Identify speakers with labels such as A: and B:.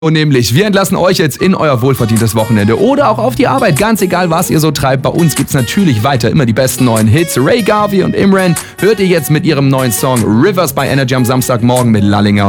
A: Und nämlich, wir entlassen euch jetzt in euer wohlverdientes Wochenende oder auch auf die Arbeit, ganz egal, was ihr so treibt. Bei uns gibt's natürlich weiter immer die besten neuen Hits. Ray Garvey und Imran hört ihr jetzt mit ihrem neuen Song Rivers bei Energy am Samstagmorgen mit Lallinger.